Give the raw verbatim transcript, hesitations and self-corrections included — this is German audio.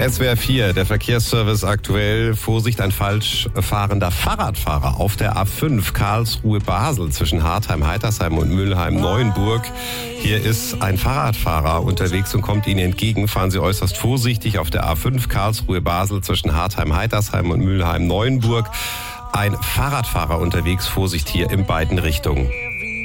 S W R vier, der Verkehrsservice aktuell. Vorsicht, ein falsch fahrender Fahrradfahrer auf der A fünf Karlsruhe-Basel zwischen Hartheim, Heitersheim und Mülheim-Neuenburg. Hier ist ein Fahrradfahrer unterwegs und kommt Ihnen entgegen. Fahren Sie äußerst vorsichtig auf der A fünf Karlsruhe-Basel zwischen Hartheim, Heitersheim und Mülheim-Neuenburg. Ein Fahrradfahrer unterwegs, Vorsicht hier in beiden Richtungen.